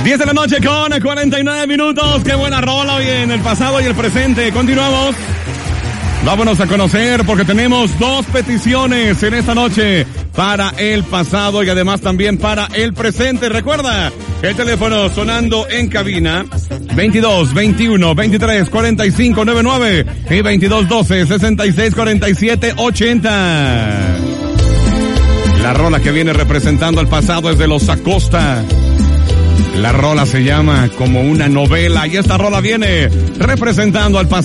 10 de la noche con 49 minutos. Qué buena rola hoy en el pasado y el presente. Continuamos. Vámonos a conocer porque tenemos dos peticiones en esta noche para el pasado y además también para el presente. Recuerda, el teléfono sonando en cabina 22 21 23 45 99 y 22 12 66 47 80. La rola que viene representando al pasado es de Los Acosta. La rola se llama Como una novela y esta rola viene representando al pasado.